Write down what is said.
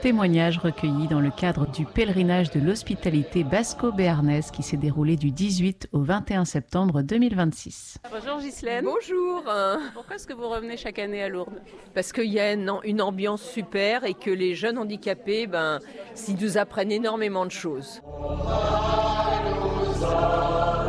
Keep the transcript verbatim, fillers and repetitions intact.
témoignages recueillis dans le cadre du pèlerinage de l'hospitalité basco-béarnaise qui s'est déroulé du dix-huit au vingt et un septembre deux mille vingt-six. Bonjour Ghislaine. Bonjour. Pourquoi est-ce que vous revenez chaque année à Lourdes? Parce qu'il y a une, une ambiance super et que les jeunes handicapés, ben, ils nous apprennent énormément de choses.